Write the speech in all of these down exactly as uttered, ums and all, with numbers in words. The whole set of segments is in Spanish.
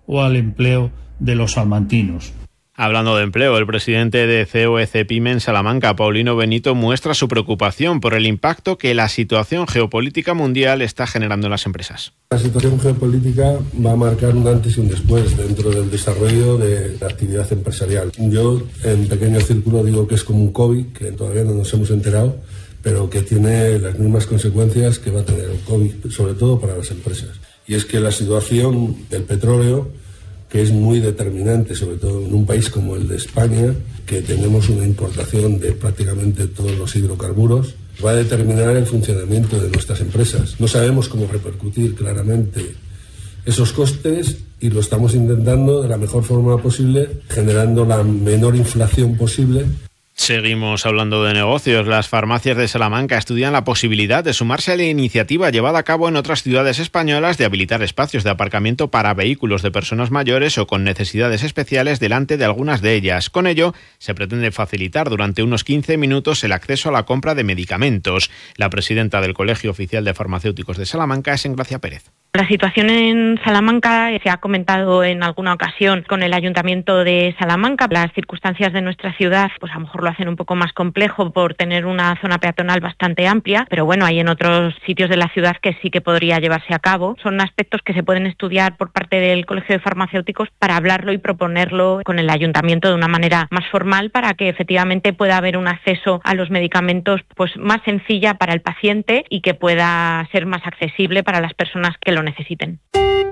o al empleo de los salmantinos. Hablando de empleo, el presidente de C O E CEPIME en Salamanca, Paulino Benito, muestra su preocupación por el impacto que la situación geopolítica mundial está generando en las empresas. La situación geopolítica va a marcar un antes y un después dentro del desarrollo de la actividad empresarial. Yo, en pequeño círculo, digo que es como un COVID, que todavía no nos hemos enterado, pero que tiene las mismas consecuencias que va a tener el COVID, sobre todo para las empresas. Y es que la situación del petróleo, que es muy determinante, sobre todo en un país como el de España, que tenemos una importación de prácticamente todos los hidrocarburos, va a determinar el funcionamiento de nuestras empresas. No sabemos cómo repercutir claramente esos costes y lo estamos intentando de la mejor forma posible, generando la menor inflación posible. Seguimos hablando de negocios. Las farmacias de Salamanca estudian la posibilidad de sumarse a la iniciativa llevada a cabo en otras ciudades españolas de habilitar espacios de aparcamiento para vehículos de personas mayores o con necesidades especiales delante de algunas de ellas. Con ello, se pretende facilitar durante unos quince minutos el acceso a la compra de medicamentos. La presidenta del Colegio Oficial de Farmacéuticos de Salamanca es Engracia Pérez. La situación en Salamanca se ha comentado en alguna ocasión con el Ayuntamiento de Salamanca. Las circunstancias de nuestra ciudad, pues a lo mejor lo hacen un poco más complejo por tener una zona peatonal bastante amplia, pero bueno, hay en otros sitios de la ciudad que sí que podría llevarse a cabo. Son aspectos que se pueden estudiar por parte del Colegio de Farmacéuticos para hablarlo y proponerlo con el Ayuntamiento de una manera más formal para que efectivamente pueda haber un acceso a los medicamentos pues más sencilla para el paciente y que pueda ser más accesible para las personas que lo necesiten.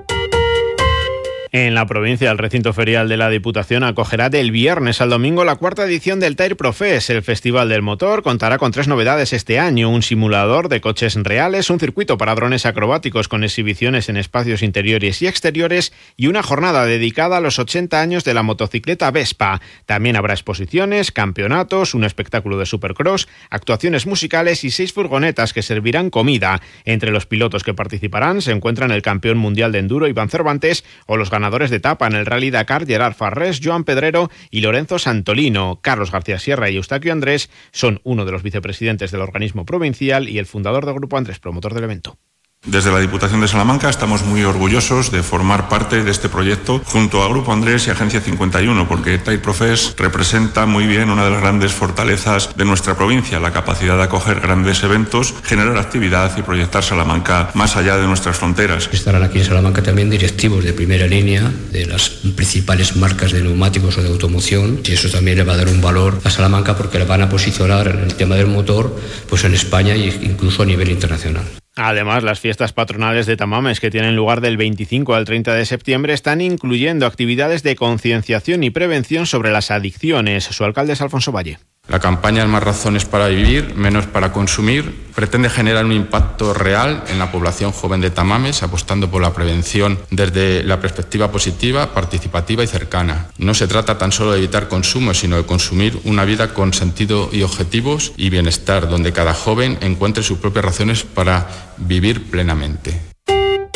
En la provincia, el recinto ferial de la Diputación acogerá del viernes al domingo la cuarta edición del Tire Profes. El Festival del Motor contará con tres novedades este año: un simulador de coches reales, un circuito para drones acrobáticos con exhibiciones en espacios interiores y exteriores y una jornada dedicada a los ochenta años de la motocicleta Vespa. También habrá exposiciones, campeonatos, un espectáculo de supercross, actuaciones musicales y seis furgonetas que servirán comida. Entre los pilotos que participarán se encuentran el campeón mundial de enduro Iván Cervantes o los ganadores de etapa en el Rally Dakar Gerard Farrés, Joan Pedrero y Lorenzo Santolino. Carlos García Sierra y Eustaquio Andrés son uno de los vicepresidentes del organismo provincial y el fundador del Grupo Andrés, promotor del evento. Desde la Diputación de Salamanca estamos muy orgullosos de formar parte de este proyecto junto a Grupo Andrés y Agencia cincuenta y uno, porque Tire Profes representa muy bien una de las grandes fortalezas de nuestra provincia, la capacidad de acoger grandes eventos, generar actividad y proyectar Salamanca más allá de nuestras fronteras. Estarán aquí en Salamanca también directivos de primera línea de las principales marcas de neumáticos o de automoción, y eso también le va a dar un valor a Salamanca porque le van a posicionar en el tema del motor pues en España e incluso a nivel internacional. Además, las fiestas patronales de Tamames, que tienen lugar del veinticinco al treinta de septiembre, están incluyendo actividades de concienciación y prevención sobre las adicciones. Su alcalde es Alfonso Valle. La campaña Más razones para vivir, menos para consumir pretende generar un impacto real en la población joven de Tamames, apostando por la prevención desde la perspectiva positiva, participativa y cercana. No se trata tan solo de evitar consumo, sino de consumir una vida con sentido y objetivos y bienestar, donde cada joven encuentre sus propias razones para vivir plenamente.